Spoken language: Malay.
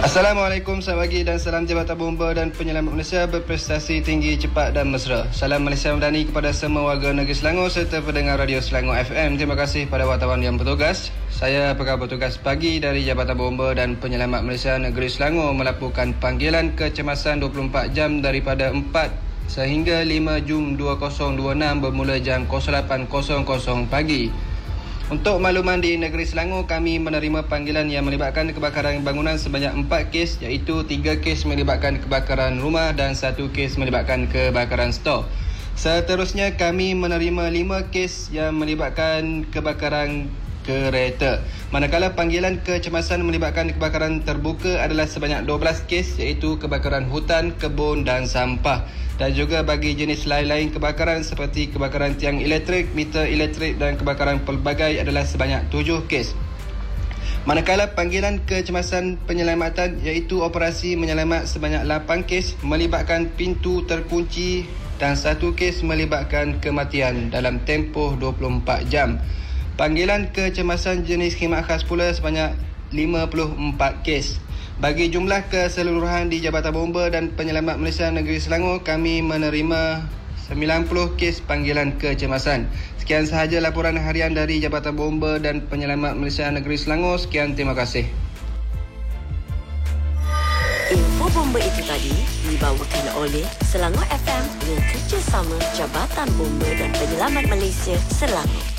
Assalamualaikum, selamat pagi dan salam Jabatan Bomba dan Penyelamat Malaysia berprestasi tinggi, cepat dan mesra. Salam Malaysia Madani kepada semua warga negeri Selangor serta pendengar Radio Selangor FM. Terima kasih pada wartawan yang bertugas. Saya pegawai bertugas pagi dari Jabatan Bomba dan Penyelamat Malaysia Negeri Selangor melaporkan panggilan kecemasan 24 jam daripada 4 sehingga 5 Jun 2026 bermula jam 08.00 pagi. Untuk makluman, di negeri Selangor kami menerima panggilan yang melibatkan kebakaran bangunan sebanyak 4 kes, iaitu 3 kes melibatkan kebakaran rumah dan 1 kes melibatkan kebakaran stor. Seterusnya kami menerima 5 kes yang melibatkan kebakaran kereta. Manakala panggilan kecemasan melibatkan kebakaran terbuka adalah sebanyak 12 kes, iaitu kebakaran hutan, kebun dan sampah. Dan juga bagi jenis lain-lain kebakaran seperti kebakaran tiang elektrik, meter elektrik dan kebakaran pelbagai adalah sebanyak 7 kes. Manakala panggilan kecemasan penyelamatan iaitu operasi menyelamat sebanyak 8 kes melibatkan pintu terkunci dan 1 kes melibatkan kematian dalam tempoh 24 jam. Panggilan kecemasan jenis khidmat khas pula sebanyak 54 kes. Bagi jumlah keseluruhan di Jabatan Bomba dan Penyelamat Malaysia Negeri Selangor, kami menerima 90 kes panggilan kecemasan. Sekian sahaja laporan harian dari Jabatan Bomba dan Penyelamat Malaysia Negeri Selangor. Sekian, terima kasih. Info bomba itu tadi dibawakan oleh Selangor FM dengan kerjasama Jabatan Bomba dan Penyelamat Malaysia Selangor.